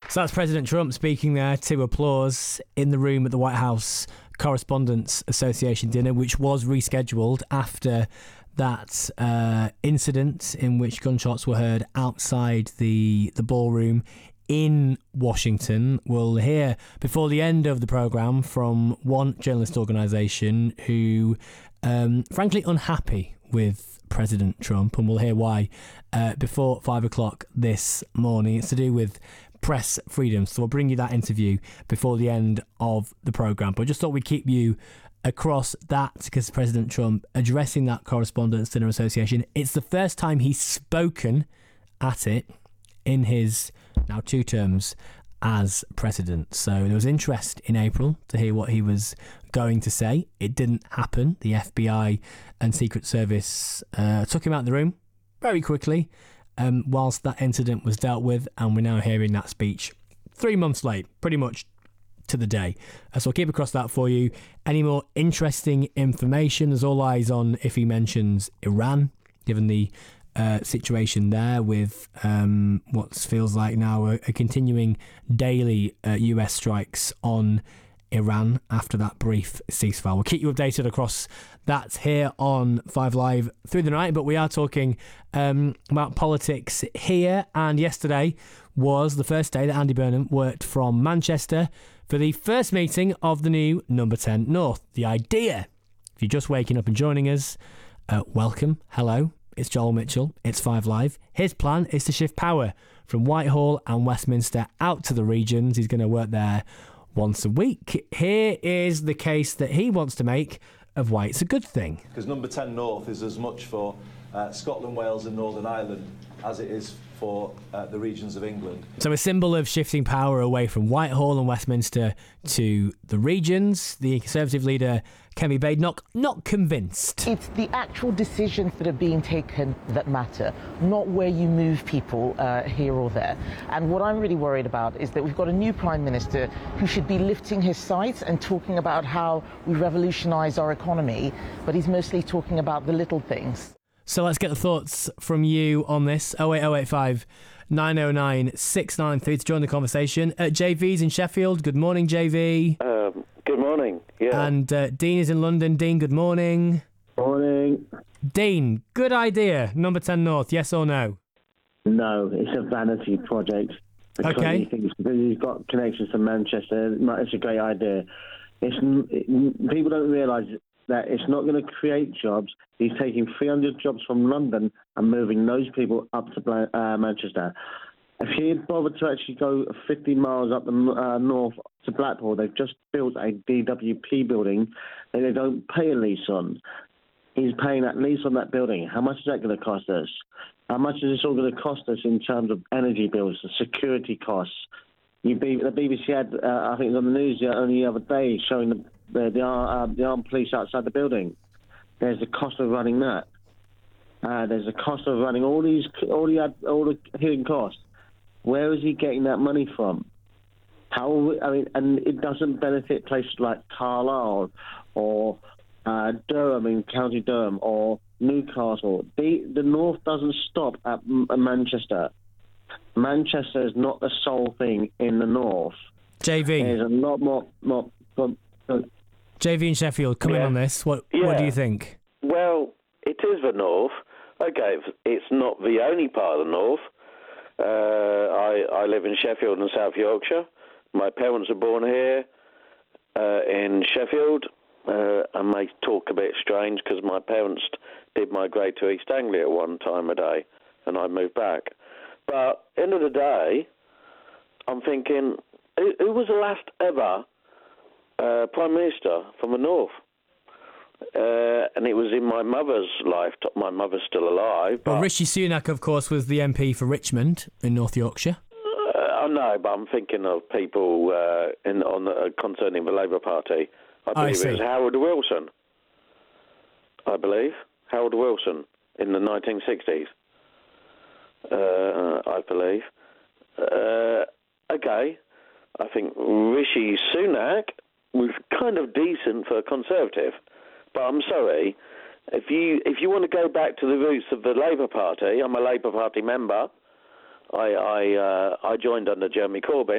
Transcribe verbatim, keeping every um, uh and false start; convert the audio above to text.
So that's President Trump speaking there to applause in the room at the White House Correspondents Association dinner, which was rescheduled after that uh, incident in which gunshots were heard outside the, the ballroom in Washington. We'll hear before the end of the programme from one journalist organisation who, um, frankly, unhappy with President Trump, and we'll hear why uh, before five o'clock this morning. It's to do with press freedom, so we'll bring you that interview before the end of the programme. But I just thought we'd keep you across that because President Trump addressing that Correspondents' Dinner Association, it's the first time he's spoken at it in his now two terms as president. So there was interest in April to hear what he was going to say. It didn't happen. The F B I and Secret Service uh, took him out of the room very quickly um, whilst that incident was dealt with, and we're now hearing that speech three months late, pretty much to the day. Uh, so I'll keep across that for you. Any more interesting information? There's all eyes on if he mentions Iran, given the Uh, situation there with um, what feels like now a, a continuing daily uh, U S strikes on Iran after that brief ceasefire. We'll keep you updated across that here on Five Live through the night, but we are talking um, about politics here, and yesterday was the first day that Andy Burnham worked from Manchester for the first meeting of the new Number ten North. The idea, if you're just waking up and joining us, uh, welcome, hello. It's Joel Mitchell, it's Five Live. His plan is to shift power from Whitehall and Westminster out to the regions. He's going to work there once a week. Here is the case that he wants to make of why it's a good thing. Because Number ten North is as much for uh, Scotland, Wales and Northern Ireland as it is for uh, the regions of England. So a symbol of shifting power away from Whitehall and Westminster to the regions. The Conservative leader, Kemi Badenoch, not convinced. It's the actual decisions that are being taken that matter, not where you move people uh, here or there. And what I'm really worried about is that we've got a new Prime Minister who should be lifting his sights and talking about how we revolutionise our economy, but he's mostly talking about the little things. So let's get the thoughts from you on this. oh eight oh eight five, nine oh nine, six nine three to join the conversation. Uh, J V's in Sheffield. Good morning, J V. Um, good morning. Yeah. And uh, Dean is in London. Dean, good morning. Morning. Dean, good idea. Number ten North, yes or no? No, it's a vanity project. Because Okay. He thinks because he's got connections to Manchester, it's a great idea. It's it, people don't realise that it's not going to create jobs. He's taking three hundred jobs from London and moving those people up to uh, Manchester. If he had bothered to actually go fifty miles up the uh, north to Blackpool, they've just built a D W P building that they don't pay a lease on. He's paying that lease on that building. How much is that going to cost us? How much is this all going to cost us in terms of energy bills, the security costs? You be, the B B C had, uh, I think it was on the news only the other day, showing the the, the, uh, the armed police outside the building. There's the cost of running that. Uh, there's the cost of running all these, all the, all the hidden costs. Where is he getting that money from? How? I mean, and it doesn't benefit places like Carlisle or uh, Durham in County Durham or Newcastle. The the North doesn't stop at M- Manchester. Manchester is not the sole thing in the North. J V. There's a lot more. more, more uh, J V in Sheffield, come in Yeah. on this. What Yeah. What do you think? Well, it is the North. Okay, it's not the only part of the North. Uh, I, I live in Sheffield and South Yorkshire. My parents were born here uh, in Sheffield. Uh, and they talk a bit strange because my parents did migrate to East Anglia at one time a day, and I moved back. But end of the day, I'm thinking, who, who was the last ever uh, Prime Minister from the North? Uh, and it was in my mother's lifetime. My mother's still alive. Well, but, Rishi Sunak, of course, was the M P for Richmond in North Yorkshire. uh, I know, but I'm thinking of people uh, in on the, uh, concerning the Labour Party. I I believe see. it was Howard Wilson. I believe Howard Wilson in the nineteen sixties. Uh, I believe. Uh, okay, I think Rishi Sunak was kind of decent for a Conservative, but I'm sorry, if you if you want to go back to the roots of the Labour Party, I'm a Labour Party member. I I, uh, I joined under Jeremy Corbyn.